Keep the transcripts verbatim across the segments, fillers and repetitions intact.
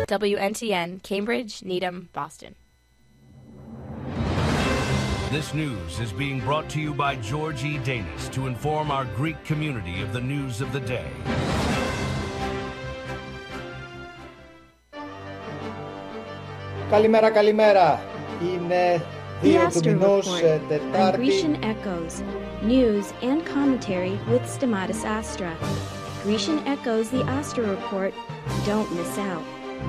W N T N, Cambridge, Needham, Boston. This news is being brought to you by George E. Danis to inform our Greek community of the news of the day. Καλημέρα, καλημέρα. Είναι δύο του μηνός Τετάρτη. Grecian Echoes, news and commentary with Stamatis Astra. Grecian Echoes, the Astra Report. Don't miss out.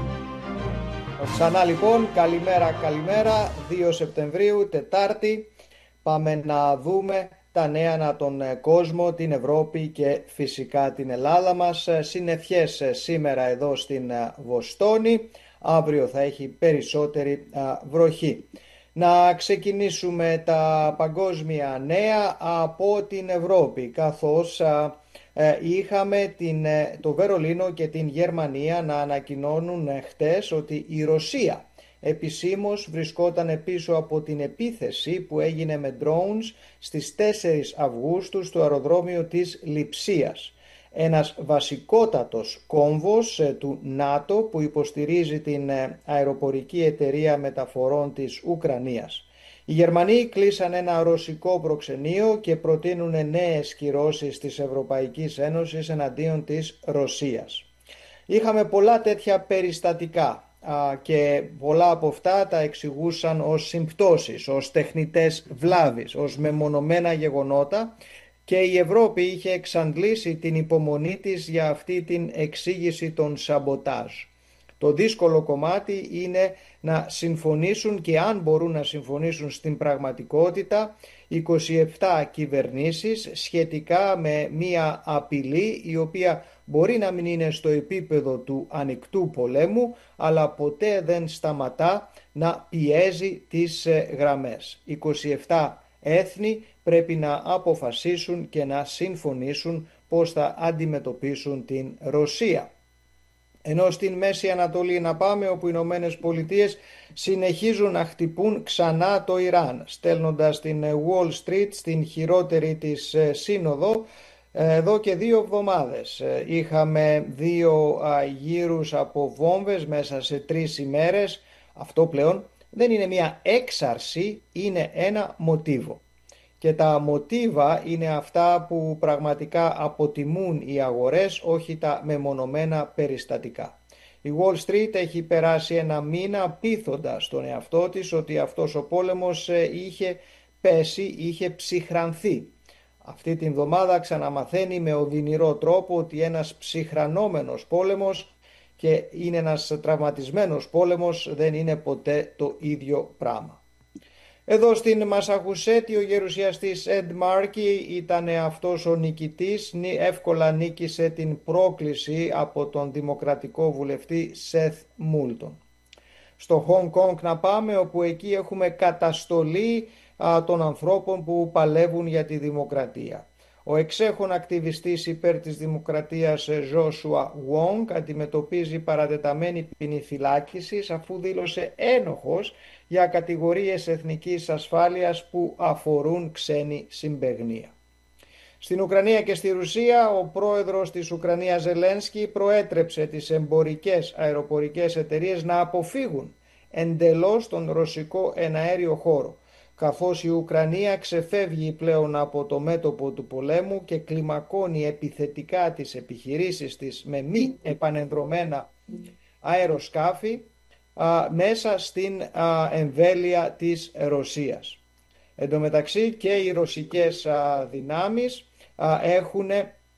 Ξανά λοιπόν, καλημέρα, καλημέρα. δύο Σεπτεμβρίου, Τετάρτη. Πάμε να δούμε τα νέα ανά τον κόσμο, την Ευρώπη και φυσικά την Ελλάδα μας. Συννεφιές σήμερα εδώ στην Βοστόνη. Αύριο θα έχει περισσότερη βροχή. Να ξεκινήσουμε τα παγκόσμια νέα από την Ευρώπη, καθώς είχαμε την, το Βερολίνο και την Γερμανία να ανακοινώνουν χτες ότι η Ρωσία επισήμως βρισκόταν πίσω από την επίθεση που έγινε με drones στις τέσσερις Αυγούστου στο αεροδρόμιο της Λειψίας. Ένας βασικότατος κόμβος του ΝΑΤΟ που υποστηρίζει την αεροπορική εταιρεία μεταφορών της Ουκρανίας. Οι Γερμανοί κλείσαν ένα ρωσικό προξενείο και προτείνουν νέες κυρώσεις της Ευρωπαϊκής Ένωσης εναντίον της Ρωσίας. Είχαμε πολλά τέτοια περιστατικά και πολλά από αυτά τα εξηγούσαν ως συμπτώσεις, ως τεχνητές βλάβης, ως μεμονωμένα γεγονότα, και η Ευρώπη είχε εξαντλήσει την υπομονή της για αυτή την εξήγηση των σαμποτάζ. Το δύσκολο κομμάτι είναι να συμφωνήσουν, και αν μπορούν να συμφωνήσουν στην πραγματικότητα, είκοσι επτά κυβερνήσεις σχετικά με μία απειλή η οποία μπορεί να μην είναι στο επίπεδο του ανοιχτού πολέμου, αλλά ποτέ δεν σταματά να πιέζει τις γραμμές. είκοσι επτά έθνη πρέπει να αποφασίσουν και να συμφωνήσουν πώς θα αντιμετωπίσουν την Ρωσία. Ενώ στην Μέση Ανατολή να πάμε, όπου οι Ηνωμένες Πολιτείες συνεχίζουν να χτυπούν ξανά το Ιράν, στέλνοντας την Wall Street στην χειρότερη της σύνοδο εδώ και δύο εβδομάδες. Είχαμε δύο γύρους από βόμβες μέσα σε τρεις ημέρες. Αυτό πλέον δεν είναι μια έξαρση, είναι ένα μοτίβο. Και τα μοτίβα είναι αυτά που πραγματικά αποτιμούν οι αγορές, όχι τα μεμονωμένα περιστατικά. Η Wall Street έχει περάσει ένα μήνα πείθοντας τον εαυτό της ότι αυτός ο πόλεμος είχε πέσει, είχε ψυχρανθεί. Αυτή την εβδομάδα ξαναμαθαίνει με οδυνηρό τρόπο ότι ένας ψυχρανόμενος πόλεμος και είναι ένας τραυματισμένος πόλεμος δεν είναι ποτέ το ίδιο πράγμα. Εδώ στην Μασαχουσέτη ο γερουσιαστής Εντ Μάρκι ήταν αυτός ο νικητής, εύκολα νίκησε την πρόκληση από τον δημοκρατικό βουλευτή Σεθ Μούλτον. Στο Χονγκ Κονγκ να πάμε, όπου εκεί έχουμε καταστολή α, των ανθρώπων που παλεύουν για τη δημοκρατία. Ο εξέχων ακτιβιστής υπέρ της δημοκρατίας Joshua Wong αντιμετωπίζει παρατεταμένη ποινή φυλάκισης αφού δήλωσε ένοχος για κατηγορίες εθνικής ασφάλειας που αφορούν ξένη συμπαιγνία. Στην Ουκρανία και στη Ρουσία, ο πρόεδρος της Ουκρανίας Ζελένσκι προέτρεψε τις εμπορικές αεροπορικές εταιρείες να αποφύγουν εντελώς τον ρωσικό εναέριο χώρο, καθώς η Ουκρανία ξεφεύγει πλέον από το μέτωπο του πολέμου και κλιμακώνει επιθετικά τις επιχειρήσεις της με μη επανενδρομένα αεροσκάφη α, μέσα στην α, εμβέλεια της Ρωσίας. Εν τω μεταξύ και οι ρωσικές α, δυνάμεις α, έχουν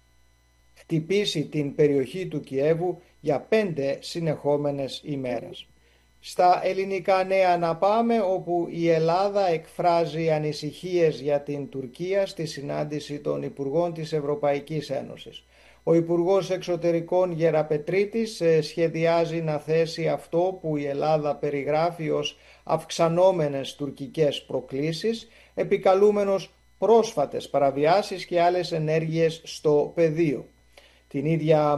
χτυπήσει την περιοχή του Κιέβου για πέντε συνεχόμενες ημέρες. Στα ελληνικά νέα να πάμε, όπου η Ελλάδα εκφράζει ανησυχίες για την Τουρκία στη συνάντηση των Υπουργών της Ευρωπαϊκής Ένωσης. Ο Υπουργός Εξωτερικών Γεραπετρίτης σχεδιάζει να θέσει αυτό που η Ελλάδα περιγράφει ως αυξανόμενες τουρκικές προκλήσεις, επικαλούμενος πρόσφατες παραβιάσεις και άλλες ενέργειες στο πεδίο. Την ίδια